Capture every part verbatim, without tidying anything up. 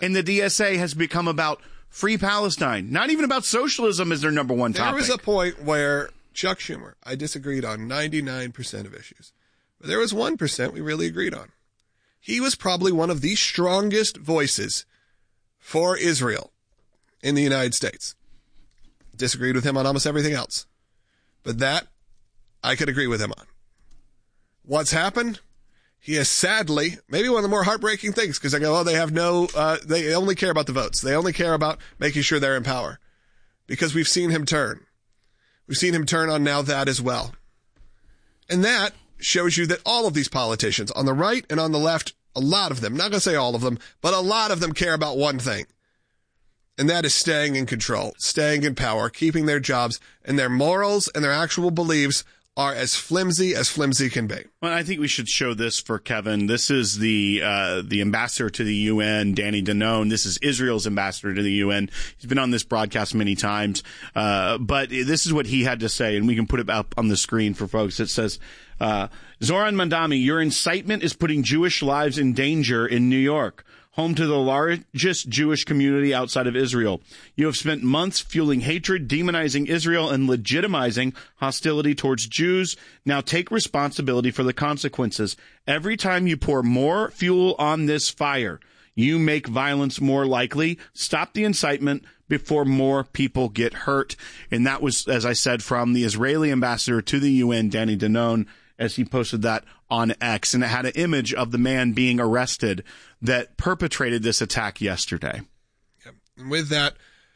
And the D S A has become about free Palestine, not even about socialism as their number one topic. There was a point where Chuck Schumer, I disagreed on ninety-nine percent of issues. But there was one percent we really agreed on. He was probably one of the strongest voices for Israel in the United States. Disagreed with him on almost everything else. But that, I could agree with him on. What's happened? He has sadly, maybe one of the more heartbreaking things, because I go, oh, they have no, uh, they only care about the votes. They only care about making sure they're in power. Because we've seen him turn. We've seen him turn on now that as well. And that shows you that all of these politicians, on the right and on the left, a lot of them, not going to say all of them, but a lot of them care about one thing. And that is staying in control, staying in power, keeping their jobs, and their morals and their actual beliefs are as flimsy as flimsy can be. Well, I think we should show this for Kevin. This is the uh, the ambassador to the U N, Danny Danon. This is Israel's ambassador to the U N. He's been on this broadcast many times, uh, but this is what he had to say, and we can put it up on the screen for folks. It says, uh, Zoran Mandami, your incitement is putting Jewish lives in danger in New York, home to the largest Jewish community outside of Israel. You have spent months fueling hatred, demonizing Israel, and legitimizing hostility towards Jews. Now take responsibility for the consequences. Every time you pour more fuel on this fire, you make violence more likely. Stop the incitement before more people get hurt. And that was, as I said, from the Israeli ambassador to the U N, Danny Danon, as he posted that on X. And it had an image of the man being arrested that perpetrated this attack yesterday. Yep. And with that,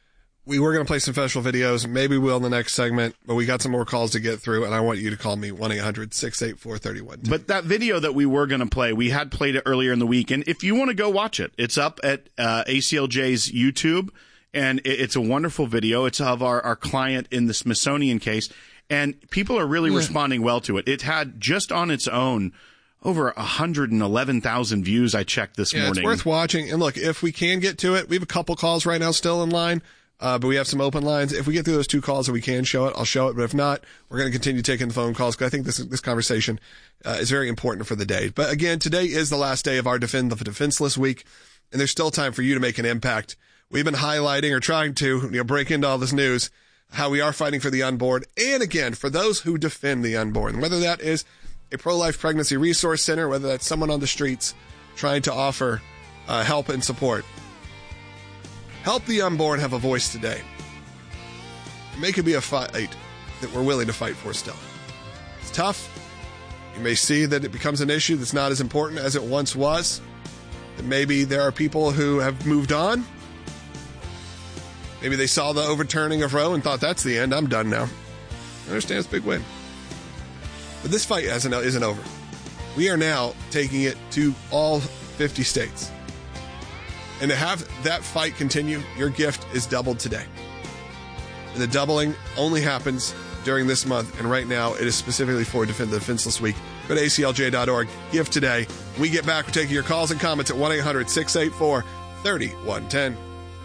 we were going to play some special videos. Maybe we'll in the next segment, but we got some more calls to get through, and I want you to call me one eight hundred six eight four three one two. But that video that we were going to play, we had played it earlier in the week, and if you want to go watch it, it's up at uh, A C L J's YouTube, and it, it's a wonderful video. It's of our, our client in the Smithsonian case, and people are really yeah. responding well to it. It had, just on its own, over one hundred eleven thousand views I checked this yeah, morning. It's worth watching. And look, if we can get to it, we have a couple calls right now still in line, uh, but we have some open lines. If we get through those two calls and we can show it, I'll show it. But if not, we're going to continue taking the phone calls because I think this this conversation uh, is very important for the day. But again, today is the last day of our Defend the Defenseless Week, and there's still time for you to make an impact. We've been highlighting or trying to you know break into all this news, how we are fighting for the unborn, and again, for those who defend the unborn, whether that is a pro-life pregnancy resource center, whether that's someone on the streets trying to offer uh, help and support. Help the unborn have a voice today. Make it be a fight that we're willing to fight for still. It's tough. You may see that it becomes an issue that's not as important as it once was. That maybe there are people who have moved on. Maybe they saw the overturning of Roe and thought, that's the end. I'm done now. I understand it's a big win. But this fight hasn't, isn't over. We are now taking it to all fifty states. And to have that fight continue, your gift is doubled today. And the doubling only happens during this month. And right now, it is specifically for Defend the Defenseless Week. Go to A C L J dot org. Give today. When we get back, we're taking your calls and comments at one eight hundred six eight four three one one zero.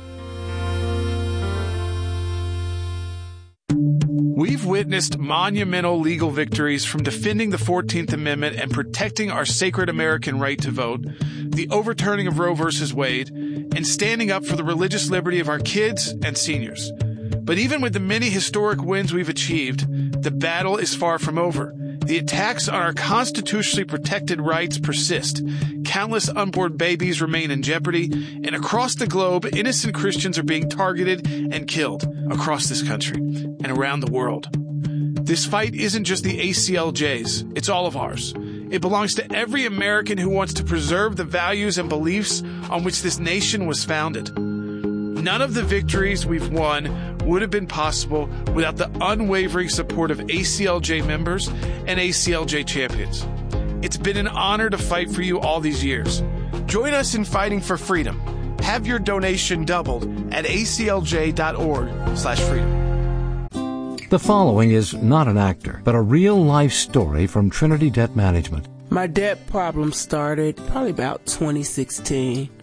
We've witnessed monumental legal victories from defending the fourteenth Amendment and protecting our sacred American right to vote, the overturning of Roe versus Wade, and standing up for the religious liberty of our kids and seniors. But even with the many historic wins we've achieved, the battle is far from over. The attacks on our constitutionally protected rights persist. Countless unborn babies remain in jeopardy, and across the globe, innocent Christians are being targeted and killed across this country and around the world. This fight isn't just the A C L J's, it's all of ours. It belongs to every American who wants to preserve the values and beliefs on which this nation was founded. None of the victories we've won would have been possible without the unwavering support of A C L J members and A C L J champions. It's been an honor to fight for you all these years. Join us in fighting for freedom. Have your donation doubled at A C L J dot org slash freedom. The following is not an actor, but a real-life story from Trinity Debt Management. My debt problem started probably about twenty sixteen.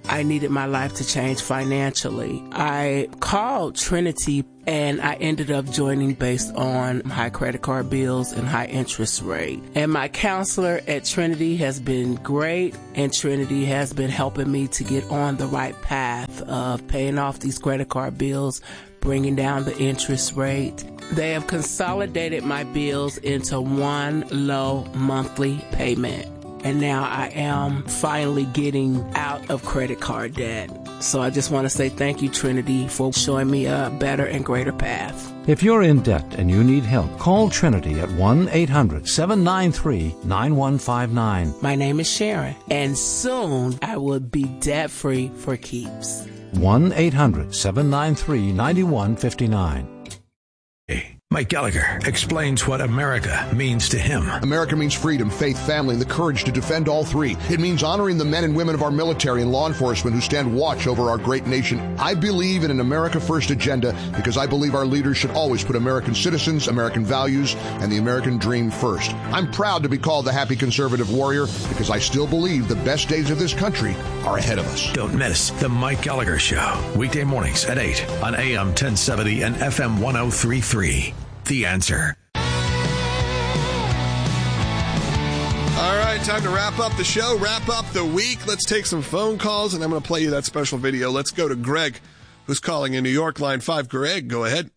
I needed my life to change financially. I called Trinity and I ended up joining based on high credit card bills and high interest rate. And my counselor at Trinity has been great, and Trinity has been helping me to get on the right path of paying off these credit card bills, bringing down the interest rate. They have consolidated my bills into one low monthly payment. And now I am finally getting out of credit card debt. So I just want to say thank you, Trinity, for showing me a better and greater path. If you're in debt and you need help, call Trinity at one eight hundred seven nine three nine one five nine. My name is Sharon, and soon I will be debt-free for keeps. one eight hundred seven nine three nine one five nine. Mike Gallagher explains what America means to him. America means freedom, faith, family, and the courage to defend all three. It means honoring the men and women of our military and law enforcement who stand watch over our great nation. I believe in an America First agenda because I believe our leaders should always put American citizens, American values, and the American dream first. I'm proud to be called the happy conservative warrior because I still believe the best days of this country are ahead of us. Don't miss the Mike Gallagher Show, weekday mornings at eight on A M ten seventy and F M ten thirty-three. The Answer. All right, time to wrap up the show, wrap up the week. Let's take some phone calls, and I'm going to play you that special video. Let's go to Greg, who's calling in New York, line five. Greg, go ahead.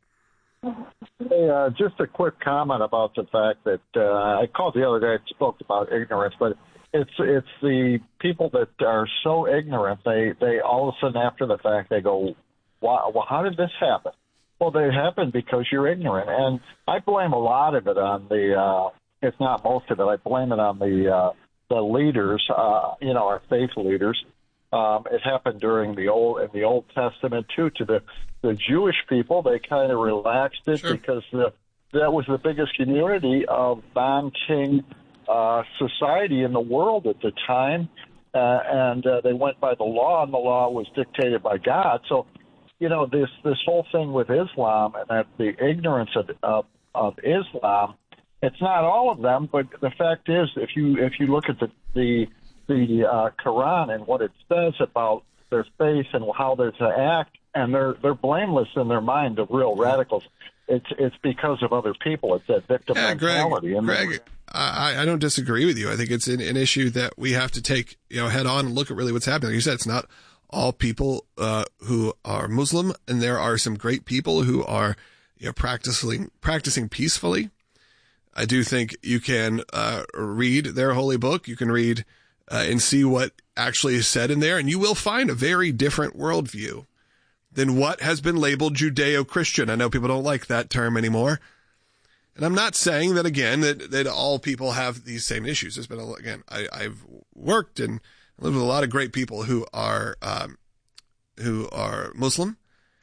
Hey, uh, just a quick comment about the fact that uh, I called the other day and spoke about ignorance, but it's it's the people that are so ignorant, they, they all of a sudden after the fact, they go, wow, well, how did this happen? Well, they happen because you're ignorant, and I blame a lot of it on the, uh, if not most of it, I blame it on the uh, the leaders, uh, you know, our faith leaders. Um, it happened during the old in the Old Testament too. To the the Jewish people, they kind of relaxed it sure. because the, that was the biggest community of non-king uh, society in the world at the time, uh, and uh, they went by the law, and the law was dictated by God. So. You know, this this whole thing with Islam and that the ignorance of, of of Islam, it's not all of them, but the fact is, if you if you look at the the, the uh, Quran and what it says about their faith and how they're to act, and they're they're blameless in their mind, the real radicals. It's it's because of other people. It's that victim yeah, mentality. Greg, Greg I, I don't disagree with you. I think it's an, an issue that we have to take you know head on and look at really what's happening. Like you said, it's not all people uh, who are Muslim, and there are some great people who are you know, practicing practicing peacefully. I do think you can uh, read their holy book. You can read uh, and see what actually is said in there, and you will find a very different worldview than what has been labeled Judeo-Christian. I know people don't like that term anymore. And I'm not saying that, again, that, that all people have these same issues. There's been, a, again, I, I've worked and lived with a lot of great people who are um, who are Muslim.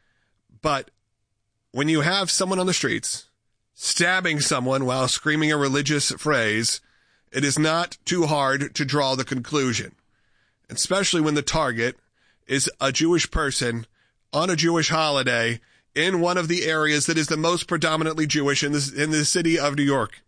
But when you have someone on the streets stabbing someone while screaming a religious phrase, it is not too hard to draw the conclusion, especially when the target is a Jewish person on a Jewish holiday in one of the areas that is the most predominantly Jewish in this in the city of New York.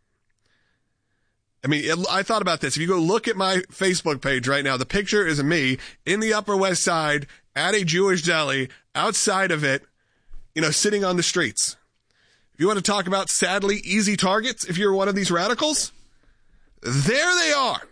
I mean, it, I thought about this. If you go look at my Facebook page right now, the picture is of me in the Upper West Side at a Jewish deli, outside of it, you know, sitting on the streets. If you want to talk about sadly easy targets, if you're one of these radicals, there they are.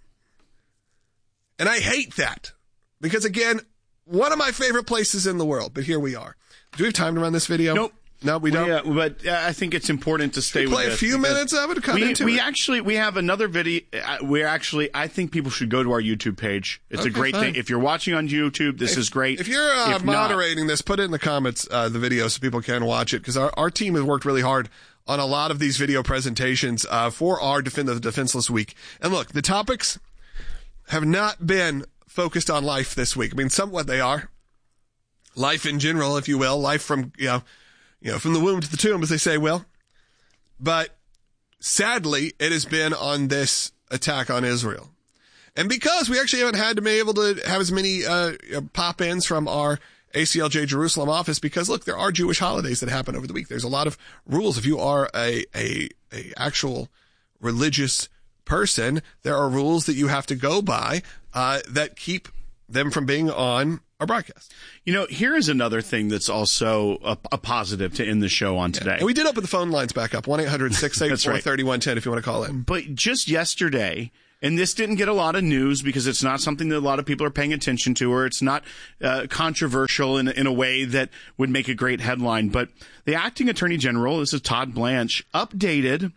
And I hate that because, again, one of my favorite places in the world, but here we are. Do we have time to run this video? Nope. No, we don't. Yeah, but uh, I think it's important to stay Should we with play this a few minutes of it. Cut we, into we it. actually we have another video. Uh, we're actually I think people should go to our YouTube page. It's Okay, a great fine. thing. If you're watching on YouTube, this if, is great. If you're uh, if moderating not, this, put it in the comments uh, the video so people can watch it because our our team has worked really hard on a lot of these video presentations uh, for our Defend the Defenseless Week. And look, the topics have not been focused on life this week. I mean, somewhat they are. Life in general, if you will, life from you know. You know, from the womb to the tomb, as they say, Will. But sadly, it has been on this attack on Israel. And because we actually haven't had to be able to have as many uh, pop-ins from our A C L J Jerusalem office, because, look, there are Jewish holidays that happen over the week. There's a lot of rules. If you are a, a, a actual religious person, there are rules that you have to go by uh, that keep them from being on our broadcast. You know, here is another thing that's also a, a positive to end the show on today. Yeah. And we did open the phone lines back up, one eight hundred six eight four three one one zero if you want to call in. But just yesterday, and this didn't get a lot of news because it's not something that a lot of people are paying attention to, or it's not uh, controversial in, in a way that would make a great headline. But the acting attorney general, this is Todd Blanche, updated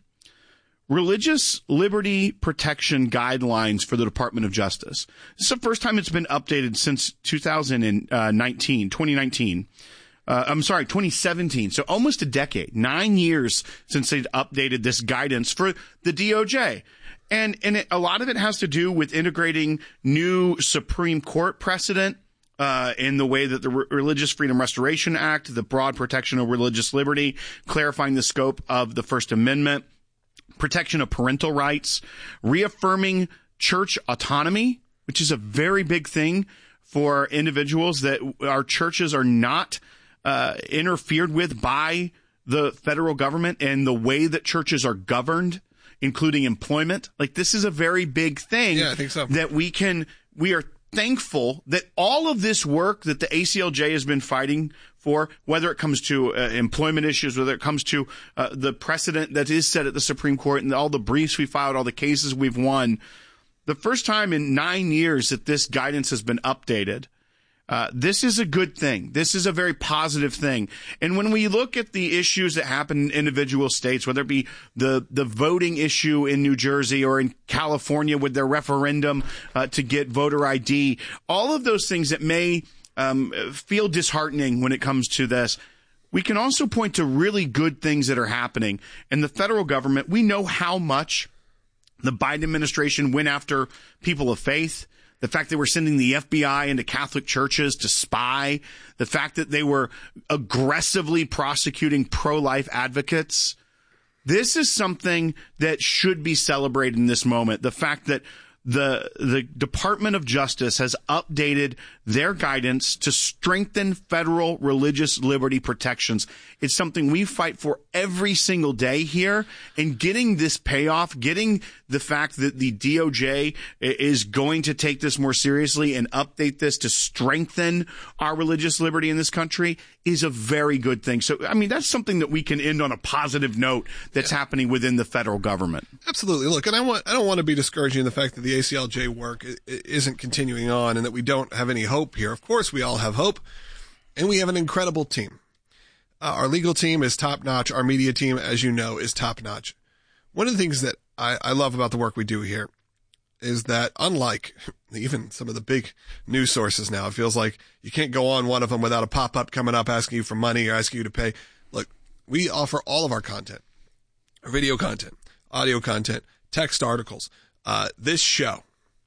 religious liberty protection guidelines for the Department of Justice. This is the first time it's been updated since two thousand nineteen, twenty nineteen. Uh, I'm sorry, twenty seventeen. So almost a decade, nine years since they'd updated this guidance for the D O J. And, and it, a lot of it has to do with integrating new Supreme Court precedent uh, in the way that the Re- Religious Freedom Restoration Act, the broad protection of religious liberty, clarifying the scope of the First Amendment, protection of parental rights, reaffirming church autonomy, which is a very big thing for individuals, that our churches are not uh, interfered with by the federal government and the way that churches are governed, including employment. Like, this is a very big thing. Yeah, I think so. That we can, we are thankful that all of this work that the A C L J has been fighting for, whether it comes to uh, employment issues, whether it comes to uh, the precedent that is set at the Supreme Court and all the briefs we filed, all the cases we've won, the first time in nine years that this guidance has been updated. Uh, this is a good thing. This is a very positive thing. And when we look at the issues that happen in individual states, whether it be the, the voting issue in New Jersey or in California with their referendum uh, to get voter I D, all of those things that may um, feel disheartening when it comes to this, we can also point to really good things that are happening. And the federal government, we know how much the Biden administration went after people of faith. The fact they were sending the F B I into Catholic churches to spy, the fact that they were aggressively prosecuting pro-life advocates. This is something that should be celebrated in this moment. The fact that the the Department of Justice has updated their guidance to strengthen federal religious liberty protections. It's something we fight for every single day here, and getting this payoff, getting the fact that the D O J is going to take this more seriously and update this to strengthen our religious liberty in this country is a very good thing. So, I mean, that's something that we can end on a positive note that's yeah. happening within the federal government. Absolutely. Look, and I want I don't want to be discouraging the fact that the A C L J work isn't continuing on and that we don't have any hope here. Of course, we all have hope, and we have an incredible team. Uh, our legal team is top-notch. Our media team, as you know, is top-notch. One of the things that I, I love about the work we do here is that, unlike even some of the big news sources now, it feels like you can't go on one of them without a pop-up coming up asking you for money or asking you to pay. Look, we offer all of our content, our video content, audio content, text articles, uh, this show,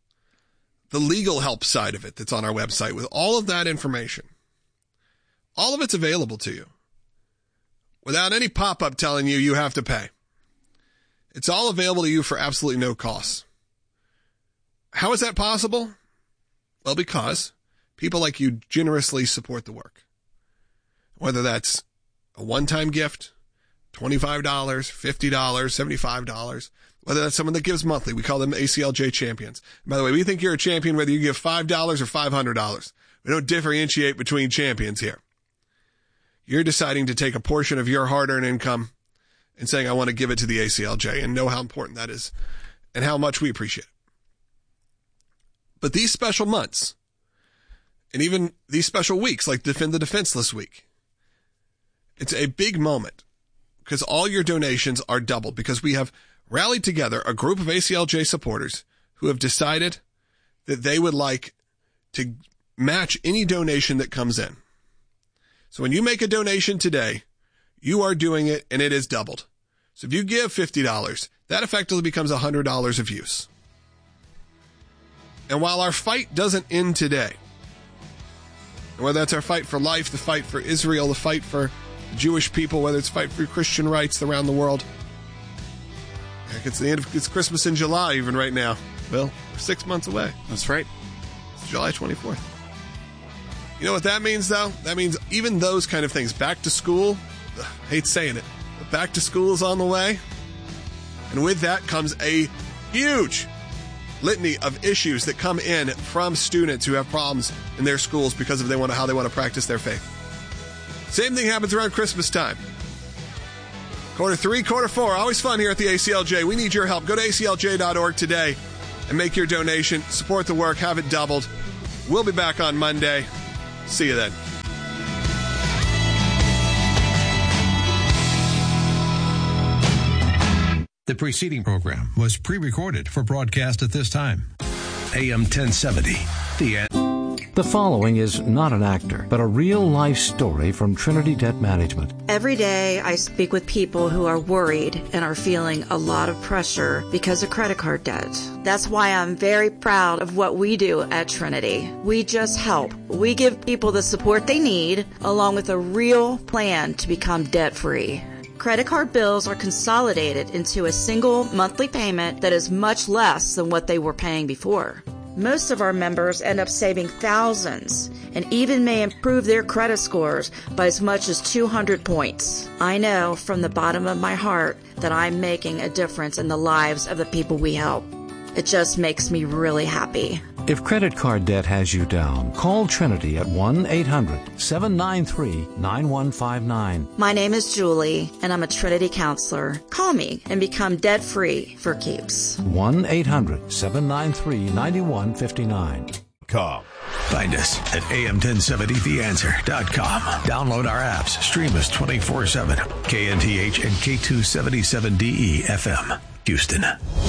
the legal help side of it that's on our website with all of that information. All of it's available to you without any pop-up telling you you have to pay. It's all available to you for absolutely no cost. How is that possible? Well, because people like you generously support the work. Whether that's a one-time gift, twenty-five dollars, fifty dollars, seventy-five dollars, whether that's someone that gives monthly. We call them A C L J champions. And by the way, we think you're a champion whether you give five dollars or five hundred dollars. We don't differentiate between champions here. You're deciding to take a portion of your hard-earned income and saying, I want to give it to the A C L J, and know how important that is and how much we appreciate it. But these special months, and even these special weeks, like Defend the Defenseless Week, it's a big moment because all your donations are doubled because we have rallied together a group of A C L J supporters who have decided that they would like to match any donation that comes in. So when you make a donation today, you are doing it and it is doubled. So if you give fifty dollars, that effectively becomes one hundred dollars of use. And while our fight doesn't end today, whether that's our fight for life, the fight for Israel, the fight for the Jewish people, whether it's fight for Christian rights around the world, heck, it's the end of it's Christmas in July even right now. Well, we're six months away. That's right. It's July twenty-fourth. You know what that means, though? That means even those kind of things. Back to school, ugh, I hate saying it, but back to school is on the way. And with that comes a huge litany of issues that come in from students who have problems in their schools because of they want to, how they want to practice their faith. Same thing happens around Christmas time. Quarter three, quarter four, always fun here at the A C L J. We need your help. Go to A C L J dot org today and make your donation. Support the work. Have it doubled. We'll be back on Monday. See you then. The preceding program was pre-recorded for broadcast at this time. A M ten seventy, The Answer. The following is not an actor, but a real-life story from Trinity Debt Management. Every day I speak with people who are worried and are feeling a lot of pressure because of credit card debt. That's why I'm very proud of what we do at Trinity. We just help. We give people the support they need, along with a real plan to become debt-free. Credit card bills are consolidated into a single monthly payment that is much less than what they were paying before. Most of our members end up saving thousands and even may improve their credit scores by as much as two hundred points. I know from the bottom of my heart that I'm making a difference in the lives of the people we help. It just makes me really happy. If credit card debt has you down, call Trinity at one eight hundred seven nine three nine one five nine. My name is Julie, and I'm a Trinity counselor. Call me and become debt-free for keeps. one eight hundred seven nine three nine one five nine. Com. Find us at A M ten seventy the answer dot com. Download our apps. Stream us twenty-four seven. K N T H and K two seventy-seven D E F M. Houston.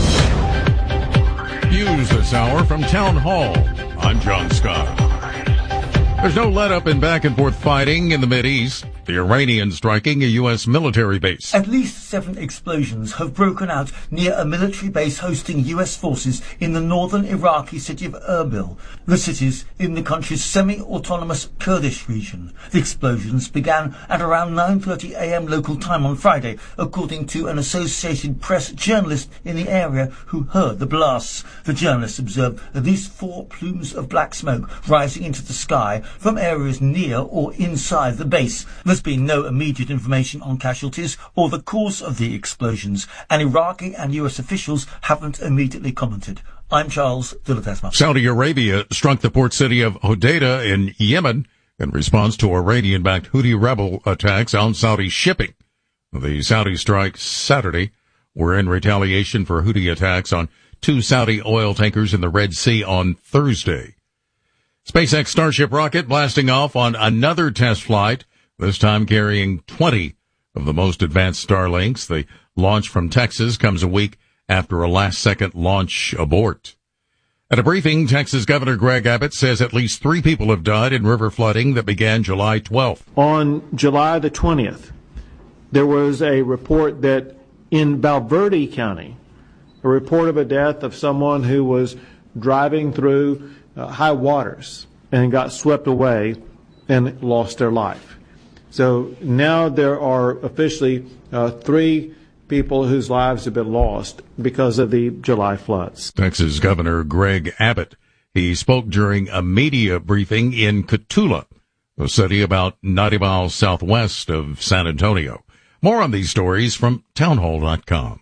News this hour from Town Hall. I'm John Scott. There's no let-up in back-and-forth fighting in the Mideast. The Iranians striking a U S military base. At least seven explosions have broken out near a military base hosting U S forces in the northern Iraqi city of Erbil. The city's in the country's semi-autonomous Kurdish region. The explosions began at around nine thirty a.m. local time on Friday, according to an Associated Press journalist in the area who heard the blasts. The journalist observed at least four plumes of black smoke rising into the sky from areas near or inside the base. There's been no immediate information on casualties or the cause of the explosions, and Iraqi and U S officials haven't immediately commented. I'm Charles Villatesma. Saudi Arabia struck the port city of Hodeidah in Yemen in response to Iranian-backed Houthi rebel attacks on Saudi shipping. The Saudi strikes Saturday were in retaliation for Houthi attacks on two Saudi oil tankers in the Red Sea on Thursday. SpaceX Starship rocket blasting off on another test flight, this time carrying twenty of the most advanced Starlinks. The launch from Texas comes a week after a last-second launch abort. At a briefing, Texas Governor Greg Abbott says at least three people have died in river flooding that began July twelfth. On July the twentieth, there was a report that in Valverde County, a report of a death of someone who was driving through uh, high waters and got swept away and lost their life. So now there are officially uh, three people whose lives have been lost because of the July floods. Texas Governor Greg Abbott. He spoke during a media briefing in Cotulla, a city about ninety miles southwest of San Antonio. More on these stories from townhall dot com.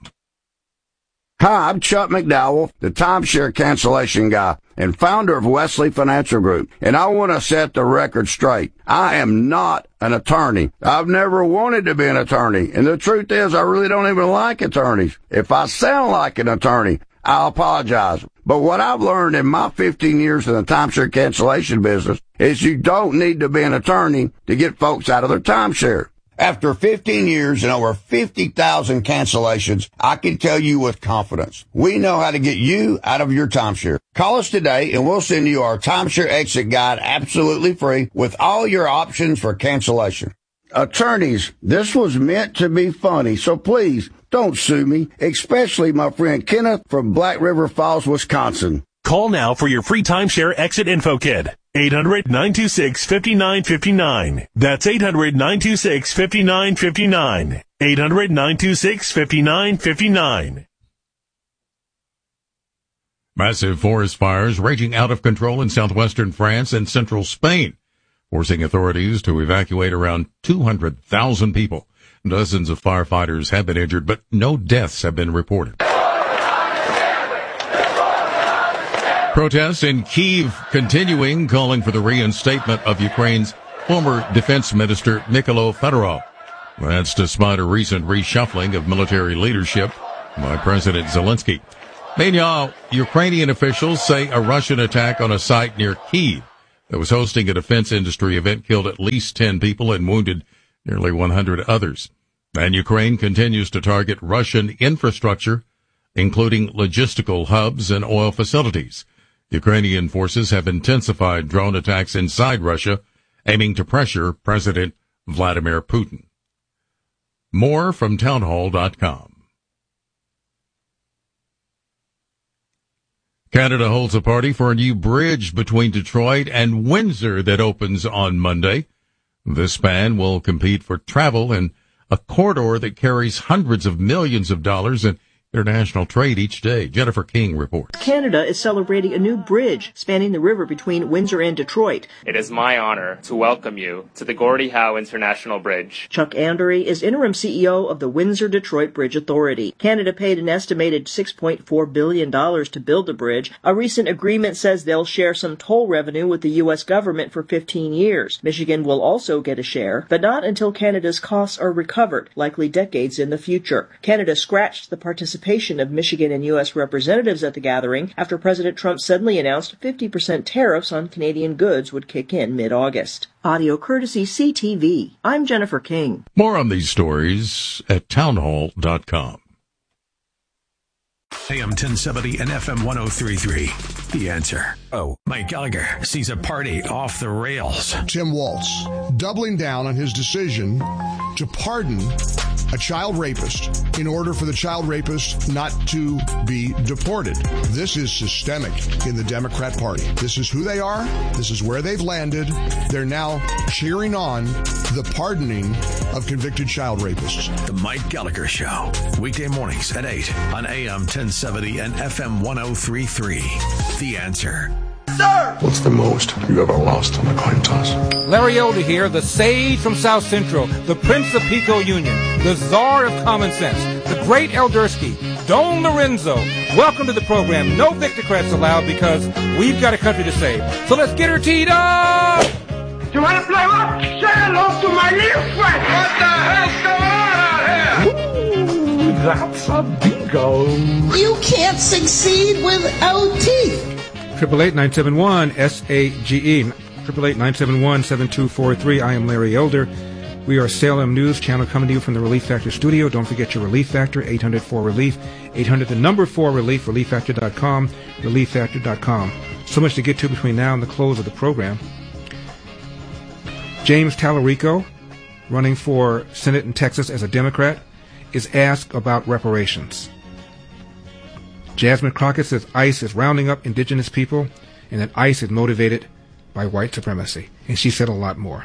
Hi, I'm Chuck McDowell, the timeshare cancellation guy and founder of Wesley Financial Group, and I want to set the record straight. I am not an attorney. I've never wanted to be an attorney, and the truth is I really don't even like attorneys. If I sound like an attorney, I apologize. But what I've learned in my fifteen years in the timeshare cancellation business is you don't need to be an attorney to get folks out of their timeshare. After fifteen years and over fifty thousand cancellations, I can tell you with confidence, we know how to get you out of your timeshare. Call us today and we'll send you our timeshare exit guide absolutely free with all your options for cancellation. Attorneys, this was meant to be funny, so please don't sue me, especially my friend Kenneth from Black River Falls, Wisconsin. Call now for your free timeshare exit info kit. eight hundred nine two six five nine five nine. That's eight hundred nine two six five nine five nine. eight hundred nine two six five nine five nine. Massive forest fires raging out of control in southwestern France and central Spain, forcing authorities to evacuate around two hundred thousand people. Dozens of firefighters have been injured, but no deaths have been reported. Protests in Kyiv continuing, calling for the reinstatement of Ukraine's former defense minister, Mykola Fedorov. That's despite a recent reshuffling of military leadership by President Zelensky. Meanwhile, Ukrainian officials say a Russian attack on a site near Kyiv that was hosting a defense industry event killed at least ten people and wounded nearly one hundred others. And Ukraine continues to target Russian infrastructure, including logistical hubs and oil facilities. Ukrainian forces have intensified drone attacks inside Russia, aiming to pressure President Vladimir Putin. More from townhall dot com. Canada holds a party for a new bridge between Detroit and Windsor that opens on Monday. This span will compete for travel in a corridor that carries hundreds of millions of dollars in international trade each day. Jennifer King reports. Canada is celebrating a new bridge spanning the river between Windsor and Detroit. It is my honor to welcome you to the Gordie Howe International Bridge. Chuck Andery is interim C E O of the Windsor-Detroit Bridge Authority. Canada paid an estimated six point four billion dollars to build the bridge. A recent agreement says they'll share some toll revenue with the U S government for fifteen years. Michigan will also get a share, but not until Canada's costs are recovered, likely decades in the future. Canada scratched the participation of Michigan and U S representatives at the gathering after President Trump suddenly announced fifty percent tariffs on Canadian goods would kick in mid-August. Audio courtesy C T V. I'm Jennifer King. More on these stories at townhall dot com. A M ten seventy and F M one oh three point three. The Answer. Oh, Mike Gallagher sees a party off the rails. Tim Waltz doubling down on his decision to pardon a child rapist in order for the child rapist not to be deported. This is systemic in the Democrat Party. This is who they are. This is where they've landed. They're now cheering on the pardoning of convicted child rapists. The Mike Gallagher Show. Weekday mornings at eight on A M ten seventy and F M one oh three point three. The Answer. Sir! What's the most you ever lost on a coin toss? Larry Elder here, the sage from South Central, the Prince of Pico Union, the czar of common sense, the great Eldersky, Don Lorenzo. Welcome to the program. No Victocrats allowed because we've got a country to save. So let's get her teed up! You want to play what? Say hello to my little friend! What the hell's going on out here? Ooh, that's a bingo. You can't succeed without teeth. Triple eight nine seven one S A G E. Triple eight nine seven one seven two four three. I am Larry Elder. We are Salem News Channel coming to you from the Relief Factor studio. Don't forget your Relief Factor, eight hundred four relief, eight hundred the number four relief, relief factor dot com, relief factor dot com. So much to get to between now and the close of the program. James Tallarico, running for Senate in Texas as a Democrat, is asked about reparations. Jasmine Crockett says ICE is rounding up indigenous people and that ICE is motivated by white supremacy. And she said a lot more.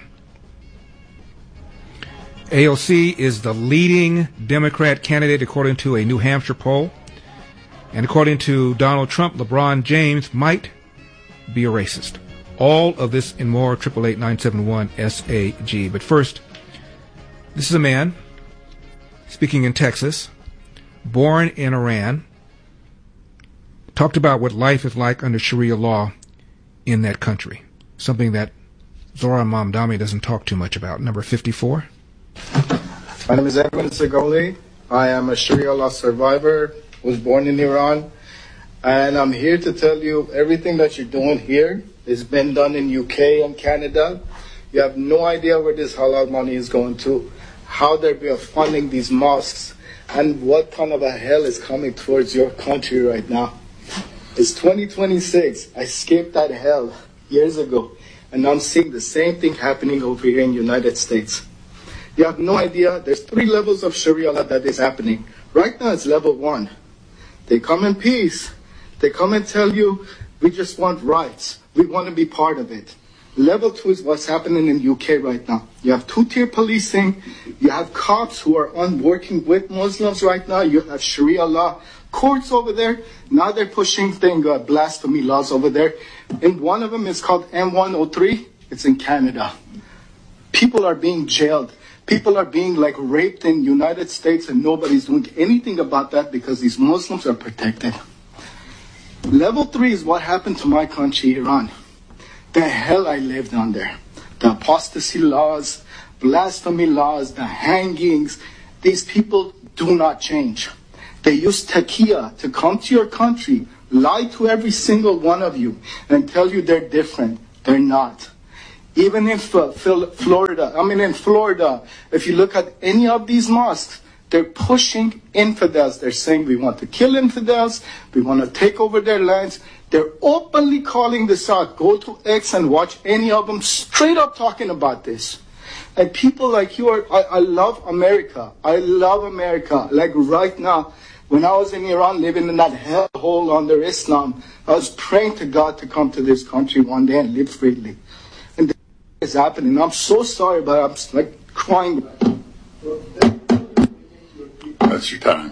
A O C is the leading Democrat candidate according to a New Hampshire poll. And according to Donald Trump, LeBron James might be a racist. All of this and more, eight eight eight nine seven one S A G. But first, this is a man speaking in Texas, born in Iran, talked about what life is like under Sharia law in that country, something that Zohran Mamdani doesn't talk too much about. Number fifty-four. My name is Edwin Segoli. I am a Sharia law survivor, was born in Iran, and I'm here to tell you everything that you're doing here has been done in U K and Canada. You have no idea where this halal money is going to, how they're funding these mosques, and what kind of a hell is coming towards your country right now. It's twenty twenty-six. I escaped that hell years ago, and I'm seeing the same thing happening over here in the United States. You have no idea. There's three levels of Sharia law that is happening. Right now it's level one. They come in peace. They come and tell you, we just want rights. We want to be part of it. Level two is what's happening in U K right now. You have two-tier policing. You have cops who are on working with Muslims right now. You have Sharia law courts over there. Now they're pushing thing, uh, blasphemy laws over there. And one of them is called M one oh three. It's in Canada. People are being jailed. People are being like raped in the United States, and nobody's doing anything about that because these Muslims are protected. Level three is what happened to my country, Iran. The hell I lived under. The apostasy laws, blasphemy laws, the hangings. These people do not change. They use taqiyya to come to your country, lie to every single one of you, and tell you they're different. They're not. Even in Florida, I mean in Florida, if you look at any of these mosques, they're pushing infidels. They're saying we want to kill infidels, we want to take over their lands. They're openly calling this out. Go to X and watch any of them straight up talking about this. And people like you are, I, I love America. I love America. Like right now, when I was in Iran living in that hellhole under Islam, I was praying to God to come to this country one day and live freely. And this is happening. I'm so sorry, but I'm like crying. That's your time.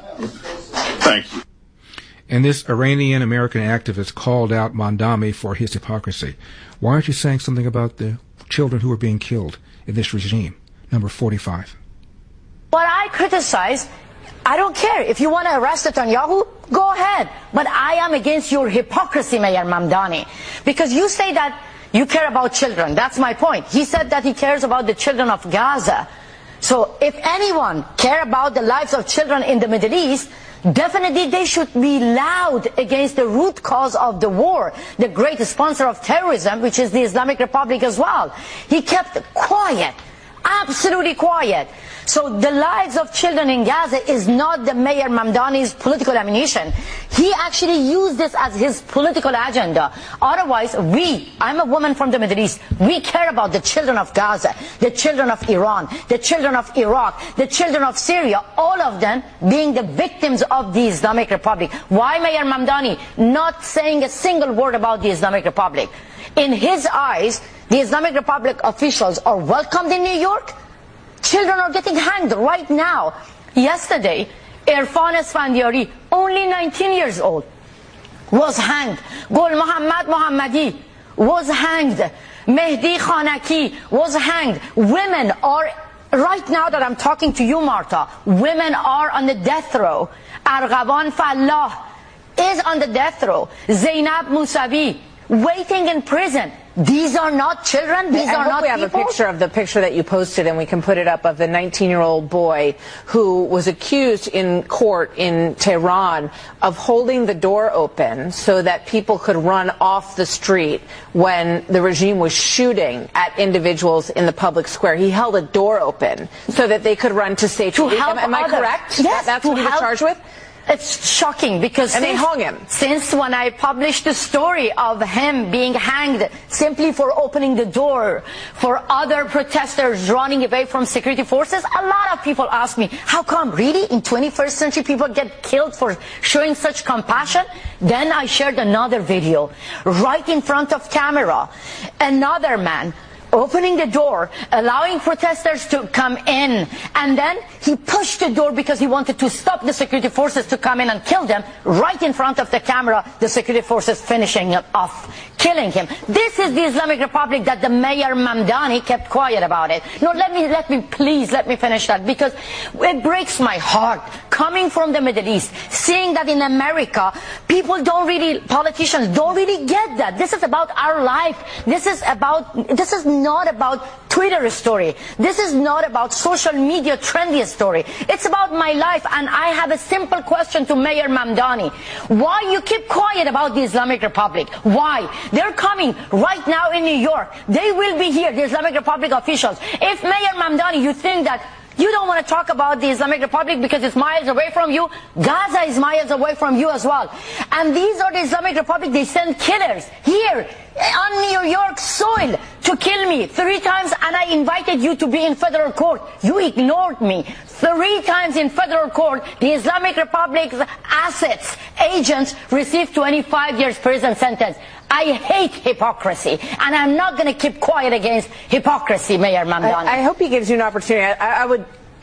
Thank you. And this Iranian-American activist called out Mamdani for his hypocrisy. Why aren't you saying something about the children who are being killed in this regime? Number forty-five. What I criticize, I don't care. If you want to arrest Netanyahu, go ahead. But I am against your hypocrisy, Mayor Mamdani. Because you say that you care about children. That's my point. He said that he cares about the children of Gaza. So if anyone care about the lives of children in the Middle East, definitely they should be loud against the root cause of the war, the great sponsor of terrorism, which is the Islamic Republic as well. He kept quiet, absolutely quiet. So the lives of children in Gaza is not the Mayor Mamdani's political ammunition. He actually used this as his political agenda. Otherwise, we, I'm a woman from the Middle East, we care about the children of Gaza, the children of Iran, the children of Iraq, the children of Syria, all of them being the victims of the Islamic Republic. Why Mayor Mamdani not saying a single word about the Islamic Republic? In his eyes, the Islamic Republic officials are welcomed in New York. Children are getting hanged right now. Yesterday, Irfan Esfandiari, only nineteen years old, was hanged. Gul Muhammad Mohammadi was hanged. Mehdi Khanaki was hanged. Women are, right now that I'm talking to you, Martha, women are on the death row. Arghaban Fallah is on the death row. Zainab Musavi, waiting in prison. These are not children. These I are hope not we have people. a picture of the picture that you posted, and we can put it up, of the nineteen-year-old boy who was accused in court in Tehran of holding the door open so that people could run off the street when the regime was shooting at individuals in the public square. He held a door open so that they could run to safety. To help Am, am I others. correct? Yes. That's what he was help. charged with? It's shocking because and since, they hung him. Since when I published the story of him being hanged simply for opening the door for other protesters running away from security forces, a lot of people ask me, how come really in twenty-first century people get killed for showing such compassion? Then I shared another video right in front of camera. Another man opening the door, allowing protesters to come in, and then he pushed the door because he wanted to stop the security forces to come in and kill them. Right in front of the camera, the security forces finishing him off, killing him. This is the Islamic Republic that the Mayor Mamdani kept quiet about it. No, let me, let me, please, let me finish that, because it breaks my heart, coming from the Middle East, seeing that in America, people don't really, politicians don't really get that. This is about our life. This is about, this is not about Twitter story. This is not about social media trendy story. It's about my life, and I have a simple question to Mayor Mamdani. Why you keep quiet about the Islamic Republic? Why? They're coming right now in New York. They will be here, the Islamic Republic officials. If Mayor Mamdani, you think that you don't want to talk about the Islamic Republic because it's miles away from you, Gaza is miles away from you as well. And these are the Islamic Republic, they send killers here on New York soil to kill me three times, and I invited you to be in federal court. You ignored me. Three times in federal court, the Islamic Republic's assets, agents, received twenty-five years prison sentence. I hate hypocrisy, and I'm not going to keep quiet against hypocrisy, Mayor Mamdani. I, I hope he gives you an opportunity. I, I would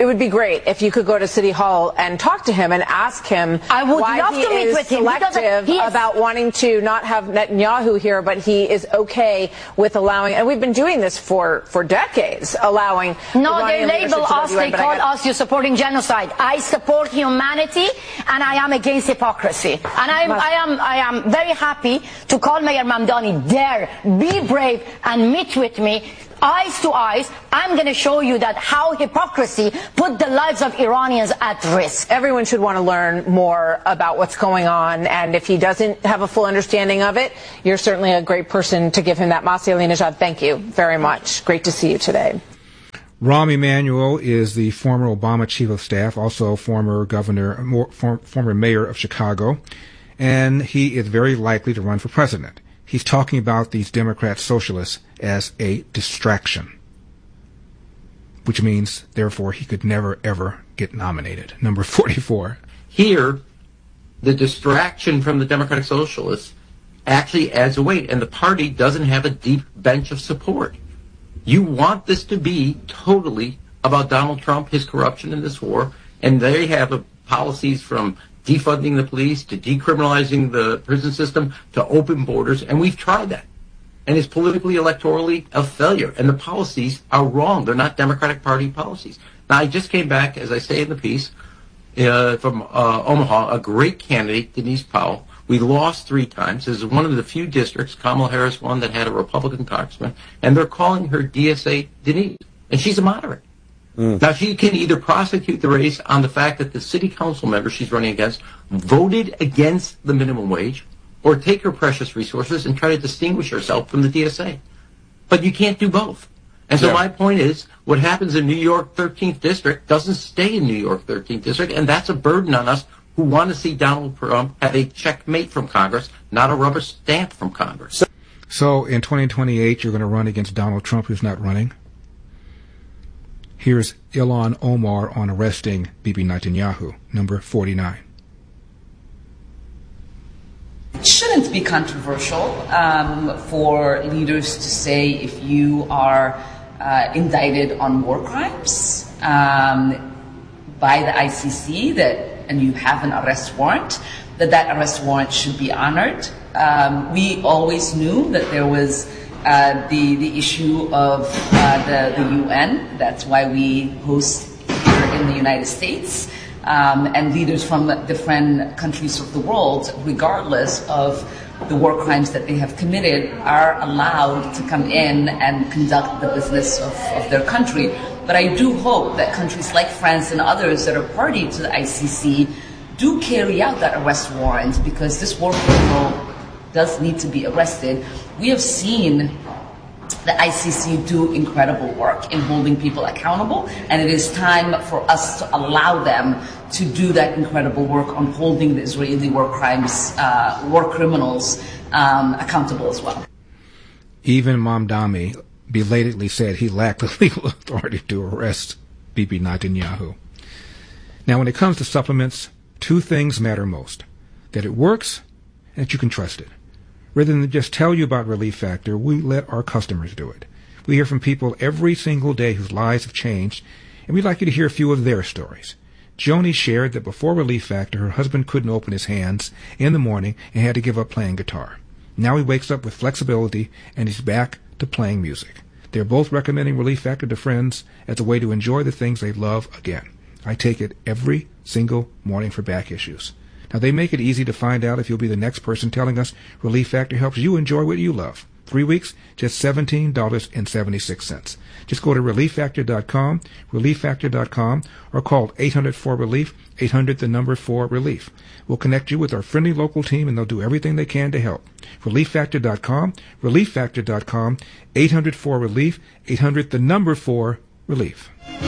it would be great if you could go to City Hall and talk to him and ask him I would why love he to meet is with him. selective He is- about wanting to not have Netanyahu here, but he is okay with allowing, and we've been doing this for, for decades, allowing No, Iranian they label leadership to us, the U N, they but I call got- us, you're supporting genocide. I support humanity, and I am against hypocrisy. And I am, I am, I am very happy to call Mayor Mamdani. Dare, be brave, and meet with me. Eyes to eyes, I'm going to show you that how hypocrisy put the lives of Iranians at risk. Everyone should want to learn more about what's going on, and if he doesn't have a full understanding of it, you're certainly a great person to give him that. Masih Alinejad, thank you very much. Great to see you today. Rahm Emanuel is the former Obama chief of staff, also former governor, more, form, former mayor of Chicago, and he is very likely to run for president. He's talking about these Democrat socialists as a distraction, which means, therefore, he could never, ever get nominated. Number forty-four. Here, the distraction from the Democratic Socialists actually adds a weight, and the party doesn't have a deep bench of support. You want this to be totally about Donald Trump, his corruption in this war, and they have a, policies from defunding the police to decriminalizing the prison system to open borders, and we've tried that. And it's politically, electorally a failure, and the policies are wrong. They're not Democratic Party policies. Now, I just came back, as I say in the piece, uh, from uh, Omaha, a great candidate, Denise Powell. We lost three times. This is one of the few districts, Kamala Harris won, that had a Republican congressman, and they're calling her D S A Denise, and she's a moderate. Mm. Now, she can either prosecute the race on the fact that the city council member she's running against voted against the minimum wage, or take her precious resources and try to distinguish herself from the D S A. But you can't do both. And so yeah. my point is, what happens in New York thirteenth District doesn't stay in New York thirteenth District, and that's a burden on us who want to see Donald Trump have a checkmate from Congress, not a rubber stamp from Congress. So in twenty twenty-eight, you're going to run against Donald Trump, who's not running. Here's Ilhan Omar on arresting Bibi Netanyahu, number forty-nine. It shouldn't be controversial um, for leaders to say if you are uh, indicted on war crimes um, by the I C C that, and you have an arrest warrant, that that arrest warrant should be honored. Um, we always knew that there was uh, the the issue of uh, the, the U N. That's why we host here in the United States. Um, and leaders from different countries of the world, regardless of the war crimes that they have committed, are allowed to come in and conduct the business of, of their country. But I do hope that countries like France and others that are party to the I C C do carry out that arrest warrant, because this war criminal does need to be arrested. We have seen the I C C do incredible work in holding people accountable, and it is time for us to allow them to do that incredible work on holding the Israeli war crimes, uh, war criminals um, accountable as well. Even Mamdani belatedly said he lacked the legal authority to arrest Bibi Netanyahu. Now, when it comes to supplements, two things matter most: that it works and that you can trust it. Rather than just tell you about Relief Factor, we let our customers do it. We hear from people every single day whose lives have changed, and we'd like you to hear a few of their stories. Joni shared that before Relief Factor, her husband couldn't open his hands in the morning and had to give up playing guitar. Now he wakes up with flexibility, and he's back to playing music. They're both recommending Relief Factor to friends as a way to enjoy the things they love again. I take it every single morning for back issues. Now, they make it easy to find out if you'll be the next person telling us Relief Factor helps you enjoy what you love. Three weeks, just seventeen dollars and seventy-six cents. Just go to relief factor dot com, relief factor dot com, or call eight hundred four relief, eight hundred the number four relief. We'll connect you with our friendly local team, and they'll do everything they can to help. relief factor dot com, relief factor dot com, eight hundred four relief, eight hundred the number four relief.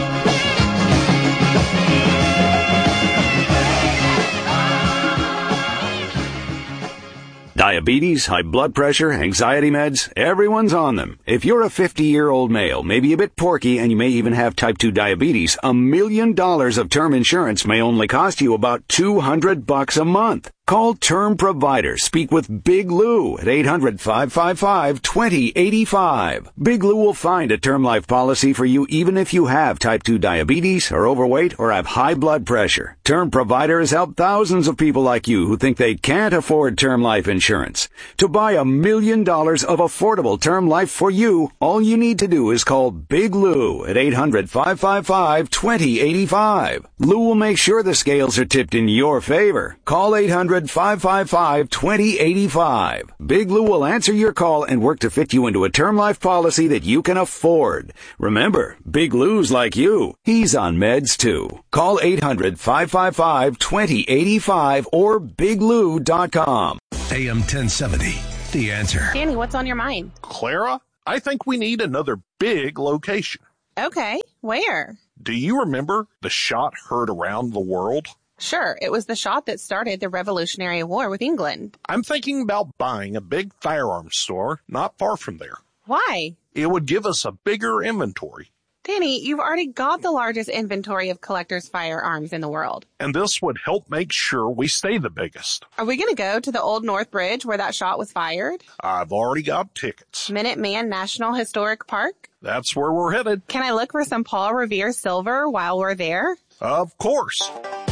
Diabetes, high blood pressure, anxiety meds, everyone's on them. If you're a fifty-year-old male, maybe a bit porky, and you may even have type two diabetes, a million dollars of term insurance may only cost you about two hundred bucks a month. Call Term Provider. Speak with Big Lou at eight hundred, five five five, two zero eight five. Big Lou will find a term life policy for you even if you have type two diabetes, are overweight, or have high blood pressure. Term Provider has helped thousands of people like you who think they can't afford term life insurance. To buy a million dollars of affordable term life for you, all you need to do is call Big Lou at eight hundred, five five five, two zero eight five. Lou will make sure the scales are tipped in your favor. Call eight hundred, five five five, two zero eight five. Big Lou will answer your call and work to fit you into a term life policy that you can afford. Remember, Big Lou's like you. He's on meds too. Call eight hundred, five five five, two zero eight five or big lou dot com. A M ten seventy, The Answer. Danny, what's on your mind? Clara, I think we need another big location. Okay, where? Do you remember the shot heard around the world? Sure, it was the shot that started the Revolutionary War with England. I'm thinking about buying a big firearms store not far from there. Why? It would give us a bigger inventory. Danny, you've already got the largest inventory of collectors' firearms in the world. And this would help make sure we stay the biggest. Are we going to go to the Old North Bridge where that shot was fired? I've already got tickets. Minuteman National Historic Park? That's where we're headed. Can I look for some Paul Revere silver while we're there? Of course.